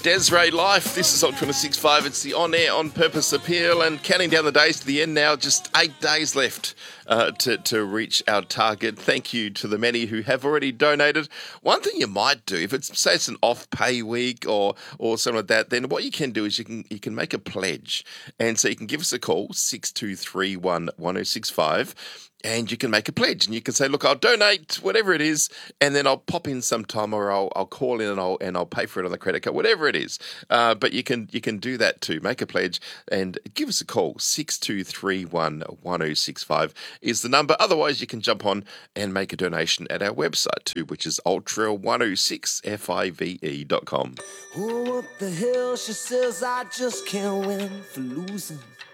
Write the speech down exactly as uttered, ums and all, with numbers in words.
Desiree Life, this is Ultra twenty-six point five. It's the On Air, On Purpose appeal, and counting down the days to the end now, just eight days left uh, to, to reach our target. Thank you to the many who have already donated. One thing you might do, if it's, say it's an off-pay week or or something like that, then what you can do is you can you can make a pledge. And so you can give us a call, six two three one, one oh six five, and you can make a pledge, and you can say, look, I'll donate whatever it is, and then I'll pop in sometime, or I'll, I'll call in and I'll and I'll pay for it on the credit card, whatever it is. Uh, but you can you can do that too. Make a pledge and give us a call. six two three one, one oh six five is the number. Otherwise, you can jump on and make a donation at our website too, which is ultra one oh six five dot com. Oh, up the hill, she says I just can't win for losing.